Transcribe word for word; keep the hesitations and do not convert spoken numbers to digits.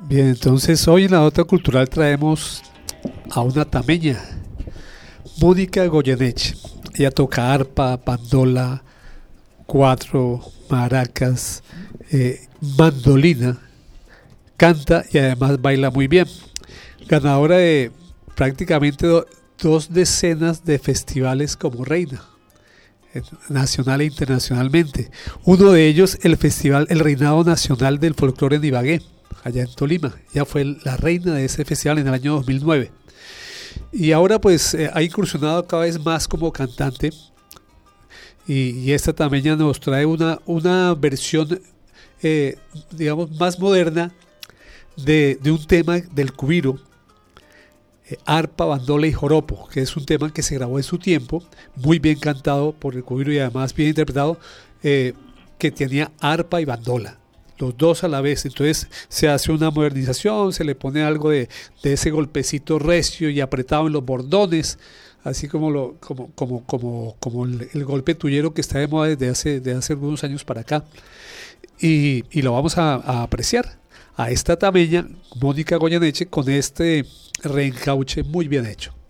Bien, entonces hoy en la nota cultural traemos a una tameña, Mónica Goyeneche. Ella toca arpa, bandola, cuatro, maracas, eh, mandolina, canta y además baila muy bien. Ganadora de prácticamente do- dos decenas de festivales como reina, eh, nacional e internacionalmente. Uno de ellos, el festival, el Reinado Nacional del Folclore en Ibagué, allá en Tolima. Ella fue la reina de ese festival en el año dos mil nueve. Y ahora pues eh, ha incursionado cada vez más como cantante y, y esta también ya nos trae una, una versión, eh, digamos, más moderna de, de un tema del cubiro, eh, arpa, bandola y joropo, que es un tema que se grabó en su tiempo, muy bien cantado por el cubiro y además bien interpretado, eh, que tenía arpa y bandola, los dos a la vez. Entonces se hace una modernización, se le pone algo de, de ese golpecito recio y apretado en los bordones, así como lo, como, como, como, como el, el golpe tuyero que está de moda desde hace, de hace algunos años para acá. Y, y lo vamos a, a apreciar a esta tameña, Mónica Goyeneche, con este reencauche muy bien hecho.